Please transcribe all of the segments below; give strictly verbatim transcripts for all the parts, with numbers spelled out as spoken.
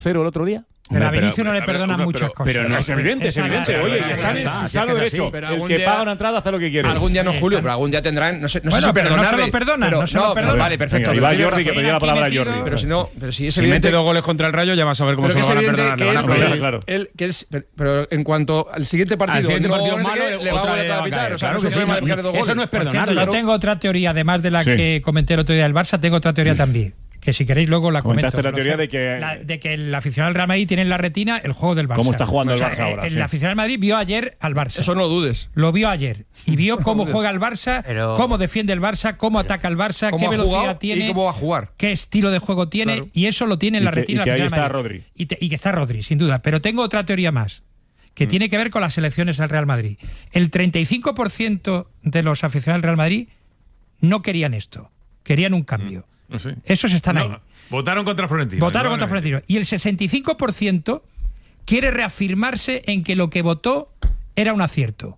cero el otro día? Pero a Vinicius no le perdona una, muchas pero, cosas. Pero no es evidente, es evidente. Oye, y están en su sano derecho. El que paga una entrada hace lo que quiere. Algún día no, Julio, pero algún día tendrán, no sé, no bueno, sé si pero perdonarle. no se lo perdonan, pero, no se lo no, perdonan. Vale, perfecto. Venga, y va Jordi, que pedía la palabra a Jordi. Pero si no, pero si es si evidente mete dos goles contra el Rayo, ya vas a ver cómo pero se lo que van a es perdonar. evidente Le van a que él, perdonar. él, claro. él, que es, pero en cuanto al siguiente partido, Al siguiente no, partido no sé malo, qué, le va a otra volver vez a va a pitar. caer. O sea, Claro no se que puede sí, marcar dos goles. eso no es Por perdonar. cierto, yo tengo otra teoría, además de la Sí. que comenté el otro día del Barça, tengo otra teoría también. Que si queréis luego la comento. Comentaste la teoría de que... La, de que el aficionado del Real Madrid tiene en la retina el juego del Barça. ¿Cómo está jugando el O sea, Barça eh, ahora? El Sí. aficionado del Madrid vio ayer al Barça. Eso no lo dudes. Lo vio ayer. Y vio cómo juega el Barça, Pero- cómo defiende el Barça, cómo ataca el Barça, Cómo qué ha velocidad jugado tiene, y cómo va a jugar. qué estilo de juego tiene. Claro. Y eso lo tiene en Y la que- retina y que del ahí Real está Madrid. Rodri. Y, te- y que está Rodri, sin duda. Pero tengo otra teoría más, que mm. tiene que ver con las elecciones del Real Madrid. El treinta y cinco por ciento de los aficionados del Real Madrid no querían esto. Querían un cambio. No sé. Esos están No, ahí. votaron contra Florentino. Votaron contra Florentino. Y el sesenta y cinco por ciento quiere reafirmarse en que lo que votó era un acierto.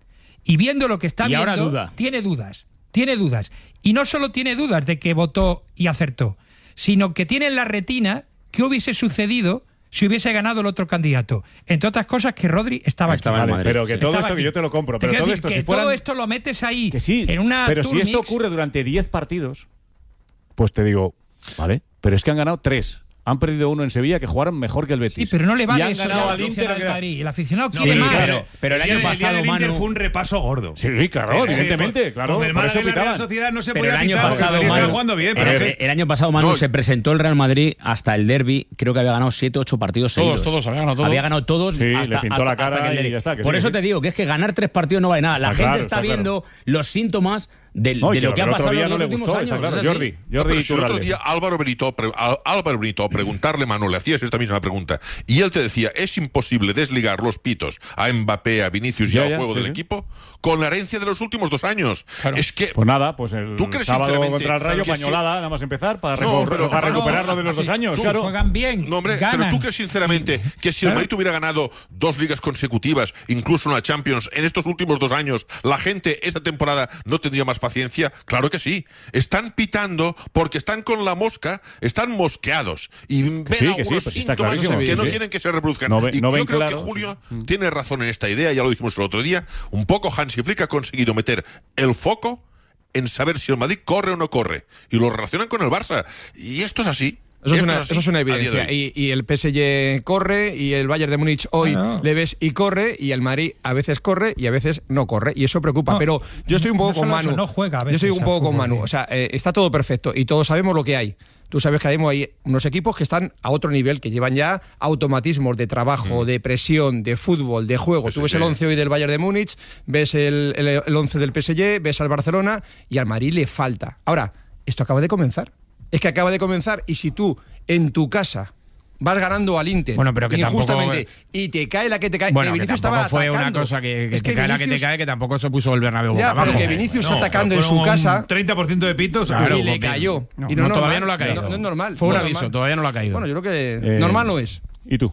Y viendo lo que está Y viendo, ahora duda. tiene dudas. Tiene dudas. Y no solo tiene dudas de que votó y acertó, sino que tiene en la retina qué hubiese sucedido si hubiese ganado el otro candidato. Entre otras cosas, que Rodri estaba, Estaba aquí. en Vale, Madrid. pero que todo Estaba esto, aquí. que yo te lo compro, Te pero quiero todo decir esto, que si fueran... todo esto lo metes ahí, Que sí, en una pero si tour esto mix. ocurre durante diez partidos, pues te digo, vale, pero es que han ganado tres. Han perdido uno en Sevilla, que jugaron mejor que el Betis. Sí, pero no le vale y han eso ganado ya al al Inter. aficionado del que- Madrid. El aficionado No, quiere sí, más. pero, pero el el año día- pasado, el día del Inter Manu- fue un repaso gordo. Sí, claro, Eh, evidentemente, con- claro. con el Por eso Málaga y la Real pitaban. Sociedad no se Pero podía el año pitar porque pasado, el Madrid estaba Manu, jugando bien. pero Pero el, es que- el año pasado, Manu, No. se presentó el Real Madrid hasta el derbi. Creo que había ganado siete, ocho partidos Todos, seguidos. todos, había ganado todos. Había ganado todos. Sí, hasta, le pintó hasta- la cara hasta que el y derbi. ya está, que Por sí, eso sí. te digo que es que ganar tres partidos no vale nada. La Está gente claro, está está claro. viendo los síntomas del- No, y de lo que que ha el otro pasado día en no los le últimos gustó, años. está claro. Es así. Jordi, No, Jordi pero si el otro Iturralde. día Álvaro Benito, pre- a- Álvaro Benito, preguntarle, Manu, le hacías esta misma pregunta, y él te decía, es imposible desligar los pitos a Mbappé, a Vinicius y Ya, al ya, juego sí, del sí. equipo con la herencia de los últimos dos años. Es que Pues nada, pues el ¿Tú crees sábado sinceramente contra el Rayo, que si- pañolada, nada más empezar, para, No, recu- pero- para no, recuperarlo de los dos años, Tú, claro. juegan bien, No, hombre, ganan. pero tú crees sinceramente que si el Madrid hubiera ganado dos ligas consecutivas, incluso una Champions, en estos últimos dos años, la gente esta temporada no tendría más paciencia? Claro que sí. Están pitando porque están con la mosca, están mosqueados y ven sí, que sí, algunos pues está síntomas clarísimo, que sí, no sí. quieren que se reproduzcan. No ve- y no yo ven creo claro. que Julio tiene razón en esta idea, ya lo dijimos el otro día. Un poco Hansi Flick ha conseguido meter el foco en saber si el Madrid corre o no corre y lo relacionan con el Barça. Y esto es así. Eso es, Esto una, así eso es una a día de evidencia. hoy. Y, y el P S G corre, y el Bayern de Múnich hoy Ah, no. le ves y corre, y el Madrid a veces corre y a veces no corre. Y eso preocupa. No, Pero yo estoy un poco no con solo Manu. eso, no juega a yo veces estoy un al poco con fútbol, Manu. bien. O sea, eh, está todo perfecto y todos sabemos lo que hay. Tú sabes que hay unos equipos que están a otro nivel, que llevan ya automatismos de trabajo, de presión, de fútbol, de juego. Sí, Tú ves sí. el once hoy del Bayern de Múnich, ves el, el, el once del P S G, ves al Barcelona, y al Madrid le falta. Ahora, esto acaba de comenzar. Es que acaba de comenzar, y si tú en tu casa vas ganando al Inter, Bueno, pero que injustamente, tampoco- y te cae la que te cae, Bueno, que que Vinicius tampoco estaba fue una atacando. cosa que, que Es te cae la que te Vinicius- cae, que tampoco se puso el Bernabéu boca Ya, pero abajo. que Vinicius No, atacando en fueron su casa un treinta por ciento de pitos. Claro, y le porque- cayó. No, y no, es todavía normal. no lo ha caído. No, no es normal. Fue un No es aviso, normal. todavía no lo ha caído. Bueno, yo creo que Eh, normal no es. ¿Y tú?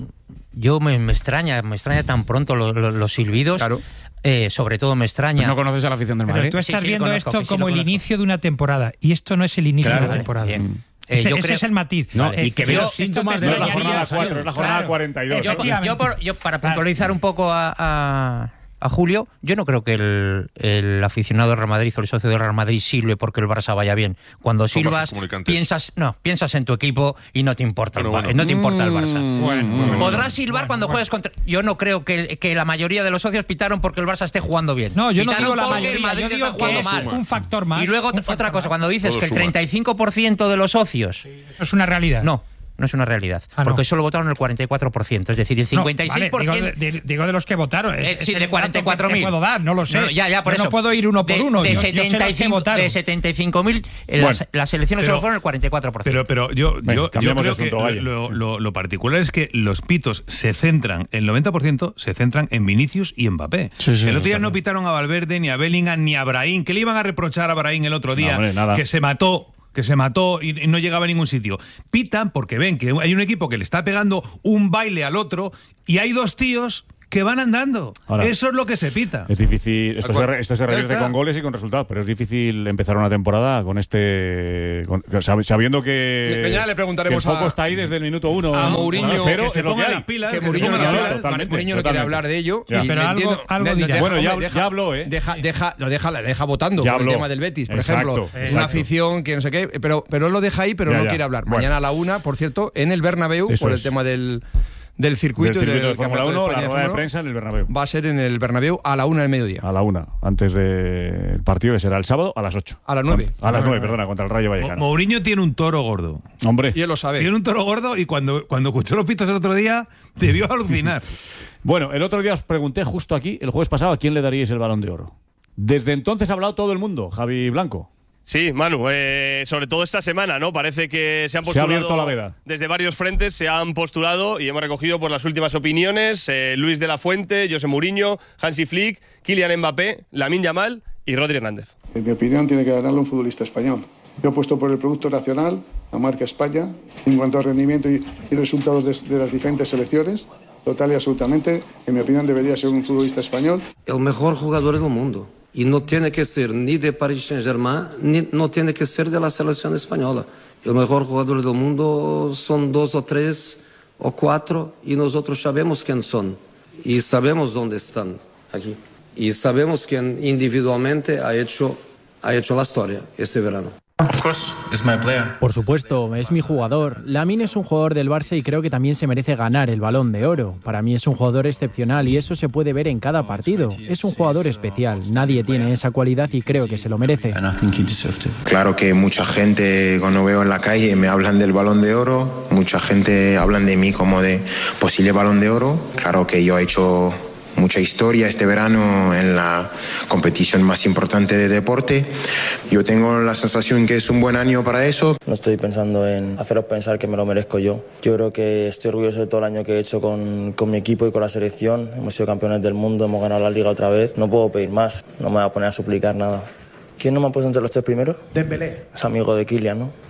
Yo me, me extraña, me extraña tan pronto lo- lo- los silbidos. Claro. Eh, sobre todo me extraña. No conoces a la afición del Pero Madrid. tú estás Sí, sí, lo viendo conozco, esto que sí, como lo el conozco. inicio de una temporada. Y esto no es el inicio Claro, de una temporada. bien. Eh, Ese, yo ese creo- es el matiz. No, Vale. y que Esto- veo esto te síntomas de No es la extrañaría- jornada cuatro, es la jornada Claro. cuarenta y dos. Yo, Efectivamente. yo por- yo, para puntualizar un poco a, a, a Julio, yo no creo que el, el aficionado del Real Madrid o el socio del Real Madrid silbe porque el Barça vaya bien. Cuando Son silbas, vasos comunicantes. piensas, no, piensas en tu equipo y no te importa, Bueno, el, Ba- bueno. no te importa el Barça. Mm, Bueno, bueno, Podrás silbar bueno, cuando bueno. juegues contra... Yo no creo que, que la mayoría de los socios pitaron porque el Barça esté jugando bien. No, yo no Pitaron digo la porque el mayoría, Madrid yo está digo que jugando es mal. un factor más. Y luego un otra factor cosa, más. cuando dices Todo que el suma. treinta y cinco por ciento de los socios... Eso es una realidad. No, no es una realidad. Ah, no. Porque solo votaron el cuarenta y cuatro por ciento. Es decir, el No, cincuenta y seis por ciento... vale, digo, de, digo de los que votaron. Es- Eh, es sí, el de dato cuarenta y cuatro que te mil. puedo dar, no lo sé. No, ya, ya, por Yo eso. no puedo ir uno por de, uno. De, yo, yo sé los que setenta y cinco, votaron. de setenta y cinco mil, eh, Bueno, las, las elecciones pero- solo fueron el cuarenta y cuatro por ciento. Pero, pero yo, Venga, yo, yo cambiamos de creo que asunto, Gallo. lo, lo- lo particular es que los pitos se centran, el noventa por ciento se centran en Vinicius y Mbappé. Sí, sí, el otro día totalmente. no pitaron a Valverde, ni a Bellingham, ni a Brahim. ¿Qué le iban a reprochar a Brahim el otro día? No, hombre, nada. Que se mató. que se mató y y no llegaba a ningún sitio. Pitan porque ven que hay un equipo que le está pegando un baile al otro y hay dos tíos que van andando. Ahora, eso es lo que se pita. Es difícil, esto, Acuerdo. se, esto se revierte está. con goles y con resultados, pero es difícil empezar una temporada con este... con- sab- sabiendo que, Mañana le preguntaremos que el foco a- está ahí desde el minuto uno. a ¿no? Mourinho, Pero que se es lo que ponga hay. las pilas. Que se Mourinho no ponga quiere las hablar, pilas. totalmente, Mourinho no quiere totalmente. hablar de ello. Ya. y Pero le algo- entiendo. algo De- dirá. deja- Bueno, ya- hombre, ya habló, ¿eh? Deja, deja, lo deja, la deja votando Ya por habló. el tema del Betis, por Exacto, ejemplo. Es una exacto. afición que no sé qué, pero, pero él lo deja ahí, pero Ya, no ya. quiere hablar. Bueno. Mañana a la una, por cierto, en el Bernabéu, Eso por el es. tema del, del circuito, Del y circuito del de Fórmula Campeonato uno, la España rueda de Fórmula prensa en el Bernabéu. uno, va a ser en el Bernabéu a la una del mediodía. A la una, antes del partido que será el sábado a las ocho. A las nueve. A las nueve, perdona, contra el Rayo Mo- Vallecano. Mourinho tiene un toro gordo. Hombre. Y él lo sabe. Tiene un toro gordo y cuando, cuando escuchó los pitos el otro día, debió alucinar. Bueno, el otro día os pregunté justo aquí, el jueves pasado, a quién le daríais el Balón de Oro. Desde entonces ha hablado todo el mundo, Javi Blanco. Sí, Manu, eh, sobre todo esta semana, ¿no? Parece que se han Se ha postulado abierto la veda. desde varios frentes, se han postulado y hemos recogido por las últimas opiniones eh, Luis de la Fuente, José Mourinho, Hansi Flick, Kylian Mbappé, Lamine Yamal y Rodri Hernández. En mi opinión, tiene que ganarlo un futbolista español. Yo apuesto por el producto nacional, la marca España, en cuanto a rendimiento y, y resultados de, de las diferentes selecciones, total y absolutamente, en mi opinión, debería ser un futbolista español. El mejor jugador del mundo. Y no tiene que ser ni de Paris Saint-Germain, ni no tiene que ser de la selección española. El mejor jugador del mundo son dos o tres o cuatro y nosotros sabemos quién son. Y sabemos dónde están aquí. Y sabemos quién individualmente ha hecho, ha hecho la historia este verano. Por supuesto, es mi jugador. Lamine es un jugador del Barça y creo que también se merece ganar el Balón de Oro. Para mí es un jugador excepcional y eso se puede ver en cada partido. Es un jugador especial. Nadie tiene esa cualidad y creo que se lo merece. Claro que mucha gente cuando veo en la calle me hablan del Balón de Oro, mucha gente hablan de mí como de posible Balón de Oro. Claro que yo he hecho mucha historia este verano en la competición más importante de deporte. Yo tengo la sensación que es un buen año para eso. No estoy pensando en haceros pensar que me lo merezco yo. Yo creo que estoy orgulloso de todo el año que he hecho con, con mi equipo y con la selección. Hemos sido campeones del mundo, hemos ganado la Liga otra vez. No puedo pedir más, no me voy a poner a suplicar nada. ¿Quién no me ha puesto entre los tres primeros? Dembélé. Es amigo de Kylian, ¿no?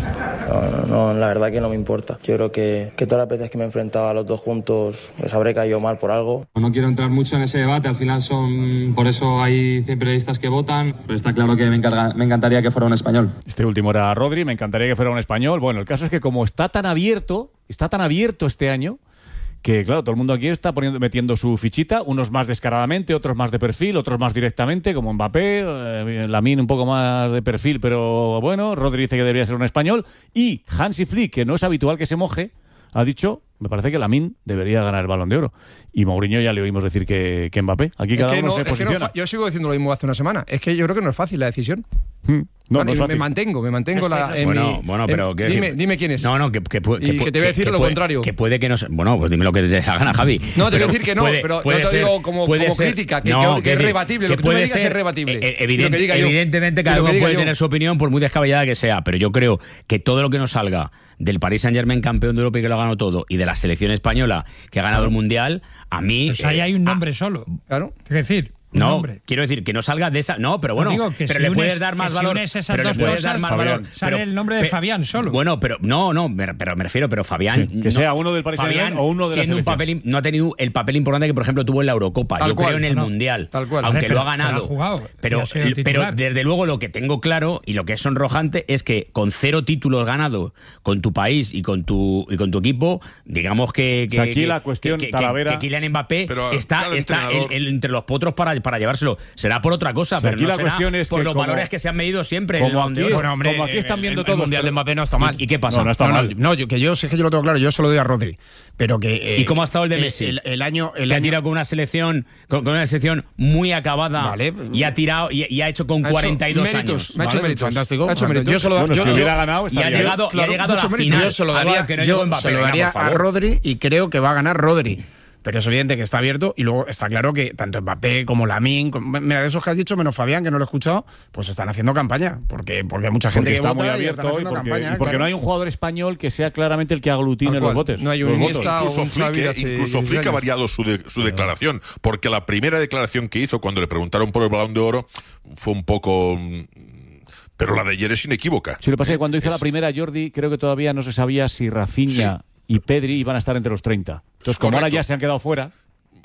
No, no, no, la verdad que no me importa. Yo creo que, que todas las veces que me he enfrentado a los dos juntos les habré caído mal por algo. No quiero entrar mucho en ese debate, al final son, por eso hay cien periodistas que votan, pero está claro que me, encarga, me encantaría que fuera un español. Este último era Rodri, me encantaría que fuera un español. Bueno, el caso es que como está tan abierto, está tan abierto este año, que claro, todo el mundo aquí está poniendo, metiendo su fichita, unos más descaradamente, otros más de perfil, otros más directamente, como Mbappé, eh, Lamine un poco más de perfil, pero bueno, Rodri dice que debería ser un español, y Hansi Flick, que no es habitual que se moje, ha dicho, me parece que Lamine debería ganar el Balón de Oro. Y Mourinho ya le oímos decir que, que Mbappé. Aquí cada Es que uno no- se es que no posiciona. fa- yo sigo diciendo lo mismo hace una semana. Es que yo creo que no es fácil la decisión. Hmm. No, Vale, no es me fácil. mantengo, me mantengo Es que la, no- en bueno, mi- bueno, en- pero que- dime, que- dime quién es. No, no, que, que, pu- Y que te voy a decir lo puede- contrario. Que puede que no se- Bueno, pues dime lo que te dé la gana, Javi. No, te voy a Pero decir que no, puede- pero puede no te ser- digo como, puede como ser- crítica, que, no, que- que quiero es decir, rebatible. Lo que, tú me puede digas ser- es rebatible. eh, eh, Y lo evidente- que diga yo. evidentemente Y cada lo que uno diga puede yo. tener su opinión, por muy descabellada que sea, pero yo creo que todo lo que nos salga del Paris Saint-Germain campeón de Europa y que lo ha ganado todo, y de la selección española que ha ganado el Mundial, a mí... Pues ahí eh, hay un nombre solo. Claro. Es decir, un No, nombre. quiero decir que no salga de esa. No, pero bueno, Digo que pero si le unes- puedes dar más que si valor. unes esas pero le dos puedes cosas, dar más Fabián. valor. Sale el nombre de pe- Fabián solo. Bueno, pero no, no, me- pero me refiero, pero Fabián. Sí, que no- sea uno del Paris Fabián, Saint-Germain o uno de la siendo un selección. papel, im- no ha tenido el papel importante que, por ejemplo, tuvo en la Eurocopa. Tal Yo cual, creo en el no, Mundial. tal cual. Aunque Vale, lo ha pero- pero ganado. ha jugado, y pero, ha sido pero titular. desde luego lo que tengo claro y lo que es sonrojante es que con cero títulos ganados con tu país y con tu y con tu equipo, digamos que. que O sea, aquí que- la cuestión, que, que- Talavera- que Kylian Mbappé Pero está, cada está entrenador- el- el- entre los potros para, para llevárselo. Será por otra cosa, O sea, pero aquí no la será cuestión es por que los como- valores que se han medido siempre. en el como Balón de aquí Oro. es- Bueno, hombre, como aquí están viendo el, todos, El Mundial pero- de Mbappé no está mal. ¿Y, y qué pasa? No, no está No, mal. no, no, yo, que yo sé que yo lo tengo claro, yo se lo doy a Rodri. Pero que. eh, ¿Y cómo ha estado el de que Messi? El, el año. El que ha año tirado con una selección con, con una selección muy acabada Vale. y ha tirado y, y ha hecho con ha hecho cuarenta y dos méritos, años. Me ha hecho Vale, méritos. fantástico. Ha hecho méritos. Yo se lo- Bueno, yo- si yo- hubiera ganado, Y ha estaría llegado, y ha Claro, llegado a la mucho mérito. final. Yo se lo Algo daría, que no yo llegó Mbappé, se lo venga, daría por a favor. Rodri y creo que va a ganar Rodri. Pero es evidente que está abierto y luego está claro que tanto Mbappé como Lamine, como- mira, de esos que has dicho, menos Fabián, que no lo he escuchado, pues están haciendo campaña. Porque, porque hay mucha gente porque que está vota muy y abierto están y haciendo porque, campaña, y porque claro. no hay un jugador español que sea claramente el que aglutine Tal los cual. votos. No hay un los Iniesta, votos. Incluso un Flick, Xavi eh, hace incluso diez Flick ha años. variado su, de- su declaración, porque la primera declaración que hizo cuando le preguntaron por el Balón de Oro fue un poco... mm, Pero la de ayer es inequívoca. Sí, lo que pasa es que cuando hizo Es- la primera Jordi, creo que todavía no se sabía si Rafinha y Pedri iban a estar entre los treinta. Entonces, como ahora Correcto. ya se han quedado fuera,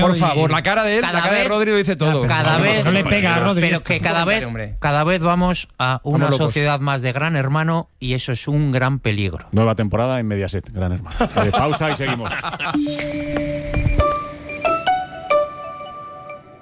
premio. Por y- favor, la cara de él, Cada la cara de vez- Rodri lo dice todo. Cada vez, no le pega a Rodri pero esto. que cada vez, Hombre. cada vez vamos a una Vamos locos. sociedad más de gran hermano y eso es un gran peligro. Nueva temporada en Mediaset, gran hermano. Eh, pausa y seguimos.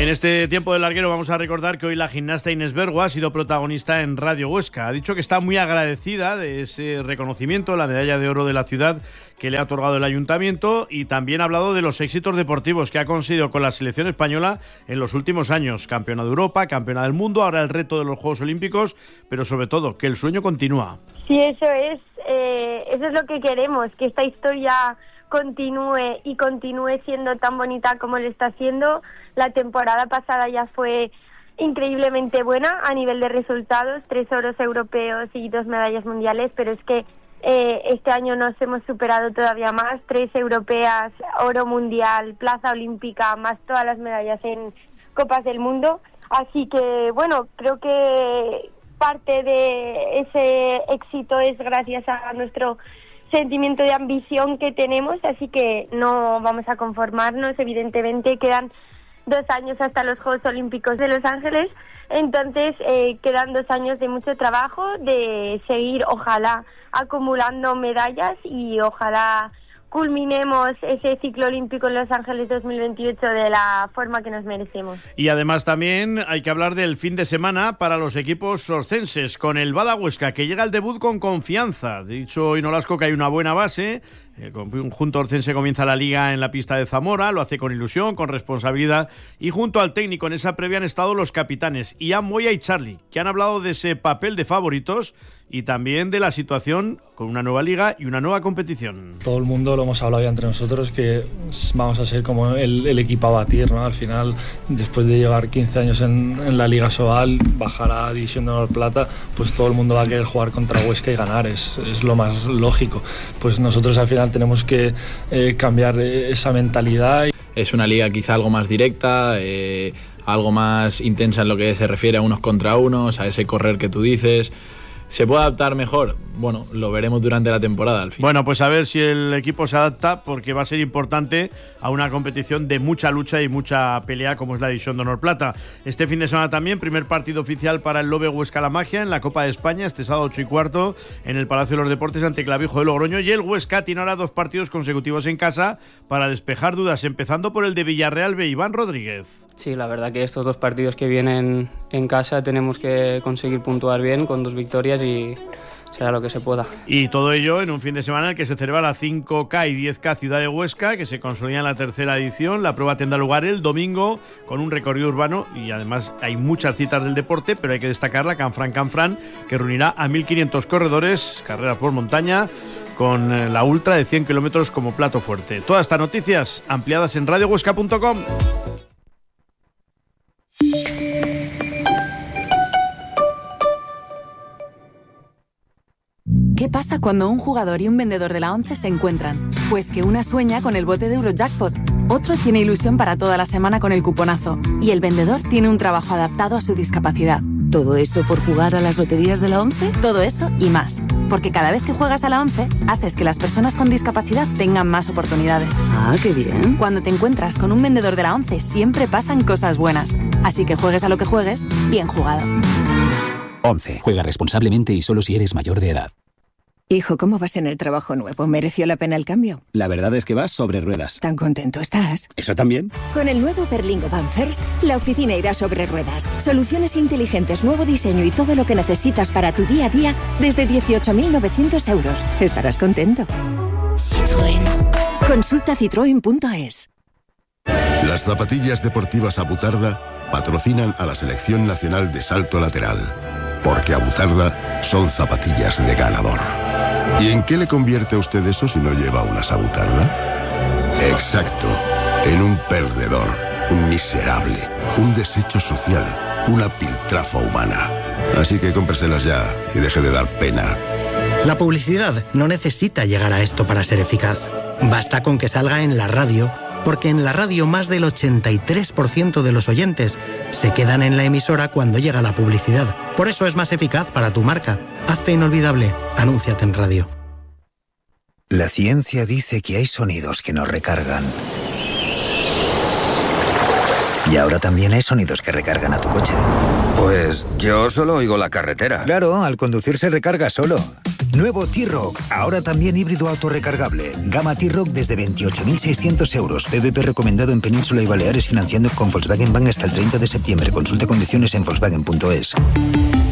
En este tiempo del larguero vamos a recordar que hoy la gimnasta Inés Bergua ha sido protagonista en Radio Huesca. Ha dicho que está muy agradecida de ese reconocimiento, la medalla de oro de la ciudad que le ha otorgado el ayuntamiento, y también ha hablado de los éxitos deportivos que ha conseguido con la selección española en los últimos años. Campeona de Europa, campeona del mundo, ahora el reto de los Juegos Olímpicos, pero sobre todo que el sueño continúa. Sí, eso es, eh, eso es lo que queremos, que esta historia continúe y continúe siendo tan bonita como lo está siendo. La temporada pasada ya fue increíblemente buena a nivel de resultados, tres oros europeos y dos medallas mundiales, pero es que eh, este año nos hemos superado todavía más, tres europeas, oro mundial, plaza olímpica, más todas las medallas en Copas del Mundo. Así que, bueno, creo que parte de ese éxito es gracias a nuestro sentimiento de ambición que tenemos, así que no vamos a conformarnos. Evidentemente quedan dos años hasta los Juegos Olímpicos de Los Ángeles, entonces eh, quedan dos años de mucho trabajo, de seguir ojalá acumulando medallas y ojalá culminemos ese ciclo olímpico en Los Ángeles dos mil veintiocho de la forma que nos merecemos. Y además también hay que hablar del fin de semana para los equipos orcenses, con el Bada Huesca, que llega al debut con confianza. Dicho hoy Nolasco que hay una buena base. El conjunto orcense comienza la liga en la pista de Zamora, lo hace con ilusión, con responsabilidad, y junto al técnico en esa previa han estado los capitanes Ian Moya y Charlie, que han hablado de ese papel de favoritos y también de la situación con una nueva liga y una nueva competición. Todo el mundo lo hemos hablado ya entre nosotros, que vamos a ser como el, el equipo a batir, ¿no? Al final, después de llevar quince años en, en la Liga Sobal, bajar a División de Honor Plata, pues todo el mundo va a querer jugar contra Huesca y ganar, es, es lo más lógico. Pues nosotros al final tenemos que eh, cambiar esa mentalidad. Es una liga quizá algo más directa, eh, algo más intensa en lo que se refiere a unos contra unos, a ese correr que tú dices. ¿Se puede adaptar mejor? Bueno, lo veremos durante la temporada al fin. Bueno, pues a ver si el equipo se adapta, porque va a ser importante a una competición de mucha lucha y mucha pelea como es la División de Honor Plata. Este fin de semana también, primer partido oficial para el Lobe Huesca La Magia en la Copa de España, este sábado ocho y cuarto en el Palacio de los Deportes ante Clavijo de Logroño, y el Huesca tiene ahora dos partidos consecutivos en casa para despejar dudas, empezando por el de Villarreal B. Iván Rodríguez. Sí, la verdad que estos dos partidos que vienen en casa tenemos que conseguir puntuar bien con dos victorias y será lo que se pueda. Y todo ello en un fin de semana en el que se celebra la cinco K y diez K Ciudad de Huesca, que se consolida en la tercera edición. La prueba tendrá lugar el domingo con un recorrido urbano y además hay muchas citas del deporte, pero hay que destacar la Canfran Canfran, que reunirá a mil quinientos corredores, carreras por montaña, con la ultra de cien kilómetros como plato fuerte. Todas estas noticias ampliadas en radio huesca punto com. ¿Qué pasa cuando un jugador y un vendedor de la ONCE se encuentran? Pues que una sueña con el bote de Eurojackpot, otro tiene ilusión para toda la semana con el cuponazo y el vendedor tiene un trabajo adaptado a su discapacidad. ¿Todo eso por jugar a las loterías de la ONCE? Todo eso y más. Porque cada vez que juegas a la ONCE, haces que las personas con discapacidad tengan más oportunidades. Ah, qué bien. Cuando te encuentras con un vendedor de la ONCE, siempre pasan cosas buenas. Así que juegues a lo que juegues, bien jugado. ONCE. Juega responsablemente y solo si eres mayor de edad. Hijo, ¿cómo vas en el trabajo nuevo? ¿Mereció la pena el cambio? La verdad es que vas sobre ruedas. ¿Tan contento estás? ¿Eso también? Con el nuevo Berlingo Van First, la oficina irá sobre ruedas. Soluciones inteligentes, nuevo diseño y todo lo que necesitas para tu día a día desde dieciocho mil novecientos euros. Estarás contento. Citroën. Consulta citroen punto es. Las zapatillas deportivas Abutarda patrocinan a la Selección Nacional de Salto Lateral. Porque Abutarda son zapatillas de ganador. ¿Y en qué le convierte a usted eso si no lleva una Abutarda? Exacto, en un perdedor, un miserable, un desecho social, una piltrafa humana. Así que cómpreselas ya y deje de dar pena. La publicidad no necesita llegar a esto para ser eficaz. Basta con que salga en la radio, porque en la radio más del ochenta y tres por ciento de los oyentes se quedan en la emisora cuando llega la publicidad. Por eso es más eficaz para tu marca. Hazte inolvidable. Anúnciate en radio. La ciencia dice que hay sonidos que nos recargan. Y ahora también hay sonidos que recargan a tu coche. Pues yo solo oigo la carretera. Claro, al conducir se recarga solo. Nuevo T-Rock, ahora también híbrido autorrecargable. Gama T-Rock desde veintiocho mil seiscientos euros. P V P recomendado en Península y Baleares financiando con Volkswagen Bank hasta el treinta de septiembre. Consulte condiciones en Volkswagen punto es.